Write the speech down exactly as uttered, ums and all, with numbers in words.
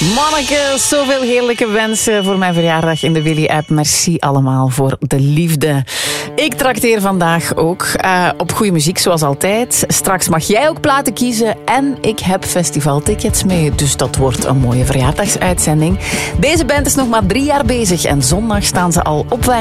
Manneke, zoveel heerlijke wensen voor mijn verjaardag in de Willy-app. Merci allemaal voor de liefde. Ik trakteer vandaag ook uh, op goede muziek, zoals altijd. Straks mag jij ook platen kiezen en ik heb festivaltickets mee. Dus dat wordt een mooie verjaardagsuitzending. Deze band is nog maar drie jaar bezig en zondag staan ze al op